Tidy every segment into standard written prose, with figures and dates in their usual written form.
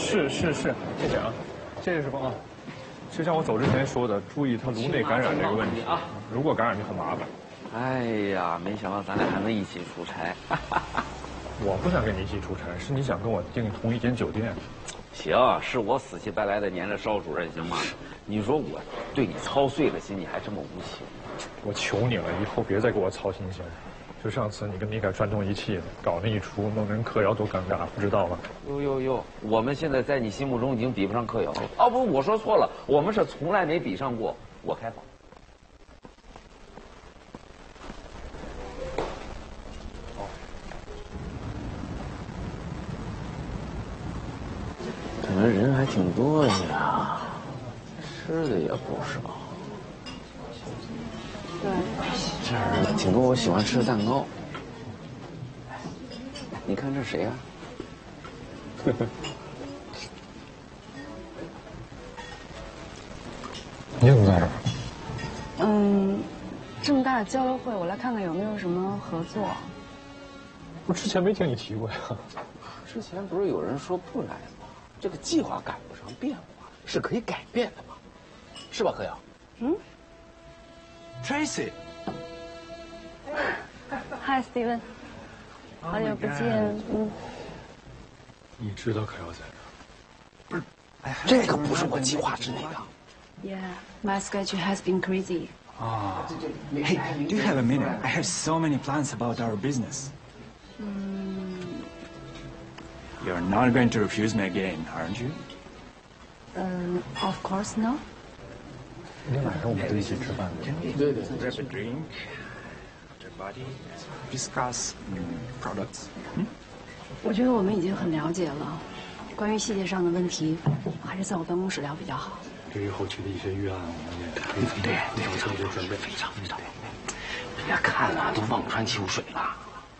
是，谢谢啊，谢谢师傅啊。就像我走之前说的，注意他颅内感染这个问题啊，如果感染就很麻烦。 哎呀，没想到咱俩还能一起出差。 我不想跟你一起出差，是你想跟我订同一间酒店。 行，是我死乞白赖的黏着邵主任，行吗？你说我对你操碎了心，你还这么无情。 我求你了，以后别再给我操心行吗？就上次你跟米凯串通一气的搞那一出，弄人嗑药多尴尬，不知道吗？ 哟，我们现在在你心目中已经比不上嗑药了。哦不，我说错了，我们是从来没比上过。我开房。看来人还挺多呀，吃的也不少。 对， 这儿挺多我喜欢吃的蛋糕。你看这谁呀？ 你怎么在这儿？ 这么大的交流会，我来看看有没有什么合作。 我之前没听你提过呀。 之前不是有人说不来吗？这个计划赶不上变化，是可以改变的嘛，是吧，柯阳 ？Tracy。 Hi Steven， 好久不见。 你知道可要在这儿？ 不是，这个不是我计划之内的。 Yeah, my schedule has been crazy. Hey, do you have a minute? I have so many plans about our business. You're not going to refuse me again, aren't you? Of course no. 今天晚上我们都一起吃饭的。 对。Grab a drink, after party, discuss products. 我觉得我们已经很了解了，关于细节上的问题，还是在我办公室聊比较好。 对于后期的一些预案，我们也可以做一些准备。 非常。别看了，都望穿秋水了。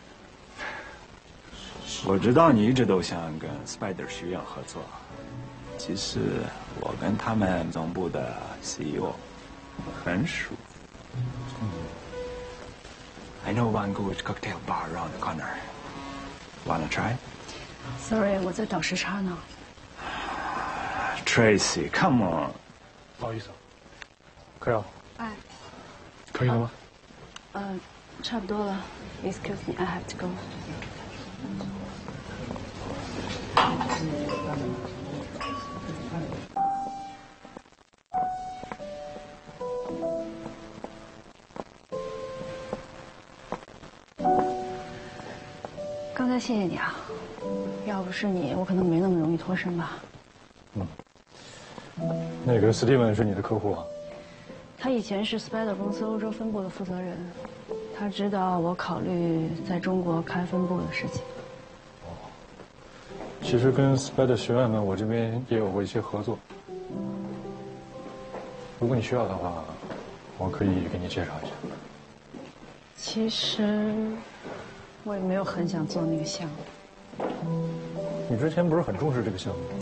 我知道你一直都想跟 Spider 学院合作，其实我跟他们总部的 CEO 很熟。I know one good cocktail bar around the corner. Wanna try? Sorry， 我在倒时差呢。 Tracy, come on. 不好意思啊，可要。 哎。 可以了吗？ 差不多了。Excuse me, I have to go. 刚才谢谢你啊，要不是你，我可能没那么容易脱身吧。 那个 Steven 是你的客户啊？ 他以前是 Spider 公司欧洲分部的负责人，他知道我考虑在中国开分部的事情。 其实跟 Spider 学院呢，我这边也有过一些合作。如果你需要的话，我可以给你介绍一下。 其实我也没有很想做那个项目。 你之前不是很重视这个项目吗？